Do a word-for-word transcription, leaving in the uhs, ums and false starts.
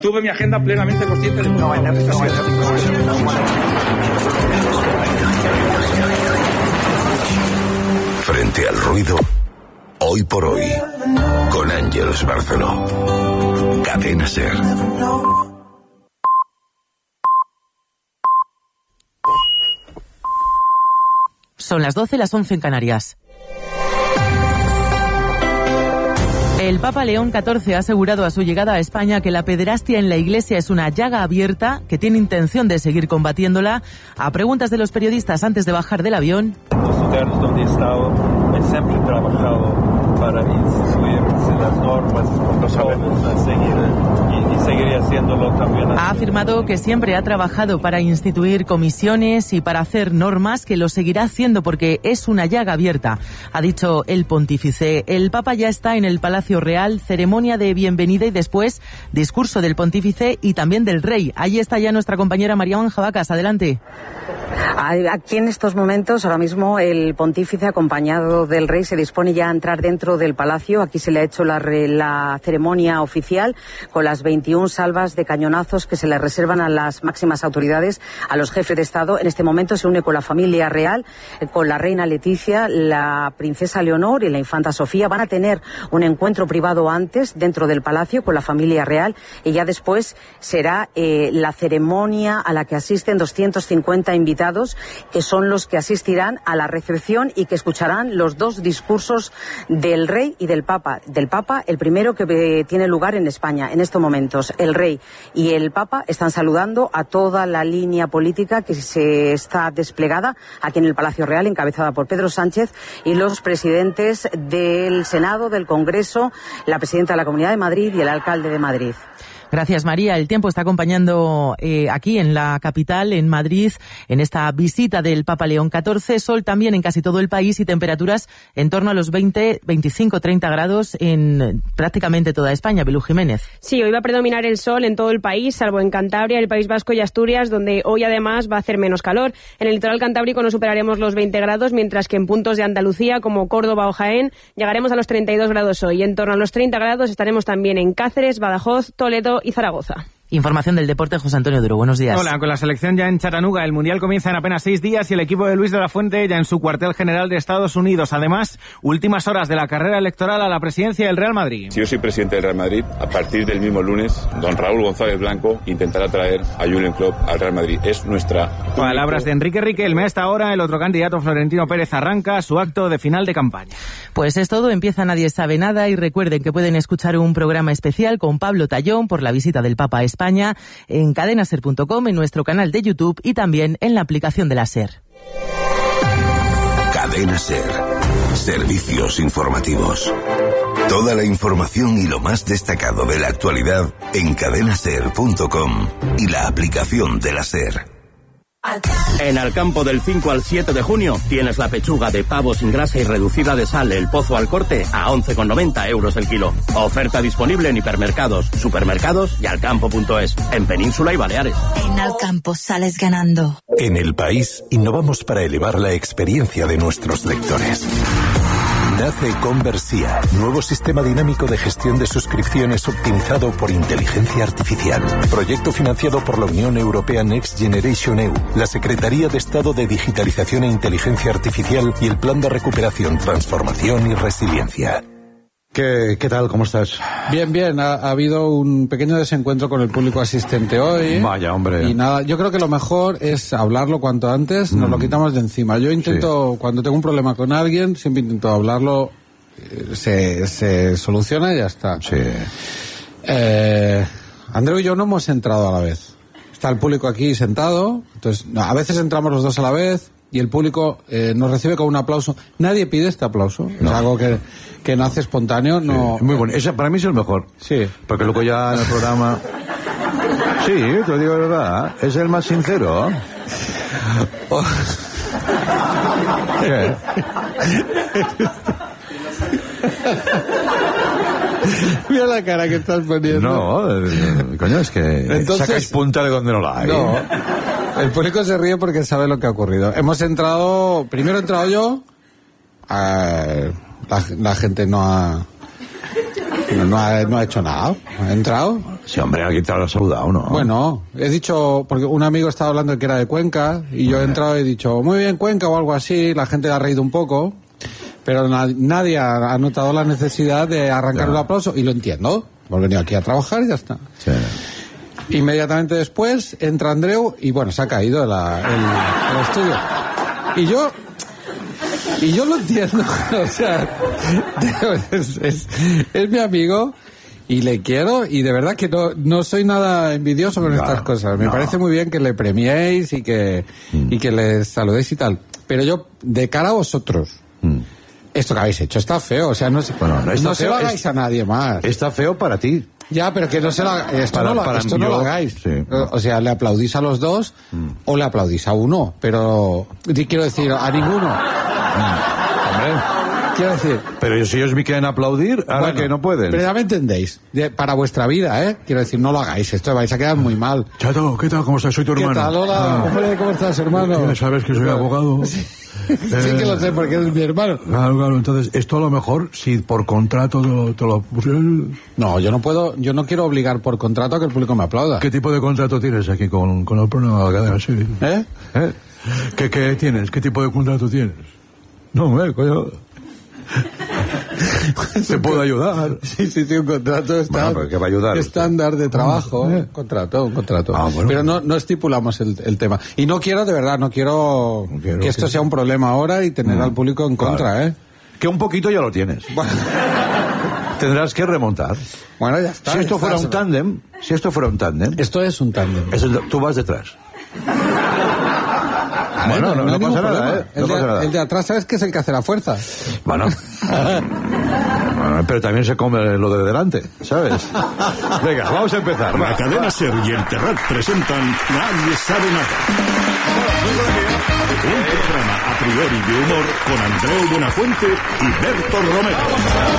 Tuve mi agenda plenamente consciente de... No, no, no, no, Frente al ruido, hoy por hoy, con Ángeles Barceló. Cadena SER. Son las doce, las once en Canarias. El Papa León catorce ha asegurado a su llegada a España que la pederastia en la Iglesia es una llaga abierta, que tiene intención de seguir combatiéndola. A preguntas de los periodistas antes de bajar del avión... Los lugares donde he estado, he siempre trabajado para instituir las normas, los jóvenes a seguir y, y seguiré haciéndolo también. Ha afirmado que siempre ha trabajado para instituir comisiones y para hacer normas, que lo seguirá haciendo porque es una llaga abierta, ha dicho el pontífice. El Papa ya está en el Palacio Real, ceremonia de bienvenida y después discurso del pontífice y también del rey. Allí está ya nuestra compañera María Manja Vacas, adelante. Aquí en estos momentos, ahora mismo, el pontífice acompañado del rey se dispone ya a entrar dentro del palacio. Aquí se le ha hecho la, re, la ceremonia oficial con las veintiuna salvas de cañonazos que se le reservan a las máximas autoridades, a los jefes de Estado. En este momento se une con la familia real, con la reina Leticia, la princesa Leonor y la infanta Sofía. Van a tener un encuentro privado antes dentro del palacio con la familia real y ya después será eh, la ceremonia a la que asisten doscientos cincuenta invitados, que son los que asistirán a la recepción y que escucharán los dos discursos del rey y del papa. Del papa, el primero que eh, tiene lugar en España en estos momentos. El rey y el papa están saludando a toda la línea política que se está desplegada aquí en el Palacio Real, encabezada por Pedro Sánchez, y los presidentes del Senado, del Congreso, la presidenta de la Comunidad de Madrid y el alcalde de Madrid. Gracias, María. El tiempo está acompañando eh, aquí en la capital, en Madrid, en esta visita del Papa León catorce. Sol también en casi todo el país y temperaturas en torno a los veinte, veinticinco, treinta grados en prácticamente toda España. Belú Jiménez. Sí, hoy va a predominar el sol en todo el país, salvo en Cantabria, el País Vasco y Asturias, donde hoy además va a hacer menos calor. En el litoral cantábrico no superaremos los veinte grados, mientras que en puntos de Andalucía, como Córdoba o Jaén, llegaremos a los treinta y dos grados hoy. En torno a los treinta grados estaremos también en Cáceres, Badajoz, Toledo y Zaragoza. Información del deporte, José Antonio Duro. Buenos días. Hola, con la selección ya en Chattanooga. El Mundial comienza en apenas seis días y el equipo de Luis de la Fuente ya en su cuartel general de Estados Unidos. Además, últimas horas de la carrera electoral a la presidencia del Real Madrid. Si yo soy presidente del Real Madrid, a partir del mismo lunes, don Raúl González Blanco intentará traer a Jürgen Klopp al Real Madrid. Es nuestra... Palabras de Enrique Riquelme. A esta hora, el otro candidato, Florentino Pérez, arranca su acto de final de campaña. Pues es todo. Empieza Nadie Sabe Nada y recuerden que pueden escuchar un programa especial con Pablo Tallón por la visita del Papa a España en cadena ser punto com, en nuestro canal de YouTube y también en la aplicación de la SER. Cadena SER. Servicios informativos. Toda la información y lo más destacado de la actualidad en cadena ser punto com y la aplicación de la SER. En Alcampo del cinco al siete de junio tienes la pechuga de pavo sin grasa y reducida de sal El Pozo al corte a once con noventa euros el kilo. Oferta disponible en hipermercados, supermercados y alcampo punto es, en Península y Baleares. En Alcampo sales ganando. En El País innovamos para elevar la experiencia de nuestros lectores. Nace Conversia, nuevo sistema dinámico de gestión de suscripciones optimizado por inteligencia artificial. Proyecto financiado por la Unión Europea Next Generation E U, la Secretaría de Estado de Digitalización e Inteligencia Artificial y el Plan de Recuperación, Transformación y Resiliencia. ¿Qué, ¿Qué tal? ¿Cómo estás? Bien, bien. Ha, ha habido un pequeño desencuentro con el público asistente hoy. Vaya, hombre. Y nada, yo creo que lo mejor es hablarlo cuanto antes, nos mm. lo quitamos de encima. Yo intento, sí. cuando tengo un problema con alguien, siempre intento hablarlo, se, se soluciona y ya está. Sí. Eh, Andreu y yo no hemos entrado a la vez. Está el público aquí sentado, entonces no, a veces entramos los dos a la vez y el público eh, nos recibe con un aplauso. Nadie pide este aplauso, no. Es algo que, que nace espontáneo. No. Sí, muy bueno, ese para mí es el mejor. Sí. Porque luego ya en el programa... Sí, te lo digo de verdad, es el más sincero. Oh. ¿Qué? Mira la cara que estás poniendo. No, coño, es que entonces, sacáis punta de donde no la hay. No, el público se ríe porque sabe lo que ha ocurrido. Hemos entrado, primero he entrado yo, eh, la, la gente no ha, no, no ha, no ha hecho nada. Ha entrado, Sí, hombre, aquí te lo has saludado, ¿no? Bueno, he dicho, porque un amigo estaba hablando de que era de Cuenca, y yo he entrado y he dicho, muy bien, Cuenca, o algo así, la gente le ha reído un poco, pero na- nadie ha, ha notado la necesidad de arrancar Ya. un aplauso, y lo entiendo. Hemos venido aquí a trabajar y ya está. Sí. Inmediatamente después entra Andreu y bueno, se ha caído la- el, el estudio. Y yo, y yo lo entiendo, o sea, es, es, es mi amigo y le quiero y de verdad que no, no soy nada envidioso con Claro, estas cosas. Me no. parece muy bien que le premiéis y que, Mm. y que les saludéis y tal. Pero yo, de cara a vosotros, Mm. esto que habéis hecho está feo, o sea, no, se- Bueno, no está no se feo, lo hagáis es- a nadie más. Está feo para ti. Ya, pero que no se la, esto, Para- no, lo, para esto no yo- lo hagáis. sí. O sea, le aplaudís a los dos o le aplaudís a uno, pero di- quiero decir, a ninguno. Hombre. Quiero decir, Pero si ellos me quieren aplaudir, ahora bueno, que no pueden. Pero ya me entendéis. De- para vuestra vida, ¿eh? Quiero decir, no lo hagáis. Esto vais a quedar muy mal. Chato, ¿qué tal? ¿Cómo estás? Soy tu ¿Qué hermano. tal? Hola, Ah. hombre, ¿cómo estás, hermano? Ya sabes que soy abogado. Sí, sí que lo sé, porque eres mi hermano. Claro, claro. Entonces, esto a lo mejor, si por contrato te lo, te lo pusieron... No, yo no puedo, yo no quiero obligar por contrato a que el público me aplauda. ¿Qué tipo de contrato tienes aquí con, con el programa de la cadena? Sí. ¿Eh? ¿Eh? ¿Qué, ¿Qué tienes? ¿Qué tipo de contrato tienes? No, hombre, coño. ¿Te puedo ayudar? Sí, sí, sí, un contrato está, Bueno, pero ¿qué va a ayudar usted? estándar de trabajo. Eh. Contrato, un contrato. Ah, bueno. Pero no, no estipulamos el, el tema. Y no quiero, de verdad, no quiero, No quiero que esto que- sea un problema ahora y tener Mm, al público en claro. contra, ¿eh? Que un poquito ya lo tienes. Bueno, Tendrás que remontar. bueno, ya está. Si esto ya fuera está. un tándem, si esto fuera un tándem, Esto es un tándem. eso es- tú vas detrás. A ver, Bueno, no, hay no ningún pasa nada, problema. ¿eh? El, No de, pasa nada. el de atrás, ¿sabes qué es el que hace la fuerza? Bueno. Bueno, pero también se come lo de delante, ¿sabes? Venga, vamos a empezar. La va. cadena Ser y el Terrat presentan Nadie sabe nada. Un programa a priori de humor con Andreu Buenafuente y Berto Romero.